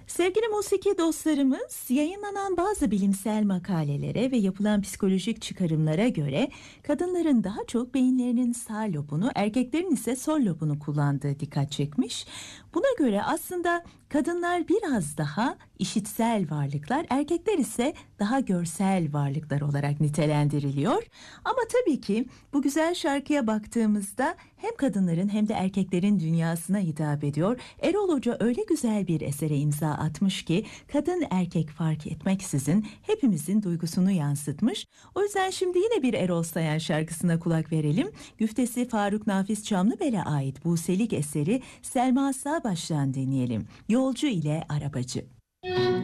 Sevgili musiki dostlarımız, yayınlanan bazı bilimsel makalelere ve yapılan psikolojik çıkarımlara göre kadınların daha çok beyinlerinin sağ lobunu, erkeklerin ise sol lobunu kullandığı dikkat çekmiş. Buna göre aslında kadınlar biraz daha işitsel varlıklar, erkekler ise daha görsel varlıklar olarak nitelendiriliyor. Ama tabii ki bu güzel şarkıya baktığımızda hem kadınların hem de erkeklerin dünyasına hitap ediyor. Erol Hoca öyle güzel bir esere imza atmış ki kadın erkek fark etmeksizin hepimizin duygusunu yansıtmış. O yüzden şimdi yine bir Erol Sayan şarkısına kulak verelim. Güftesi Faruk Nafiz Çamlıbel'e ait Buselik eseri Selma Sağbaş'tan dinleyelim. Yolcu ile Arabacı.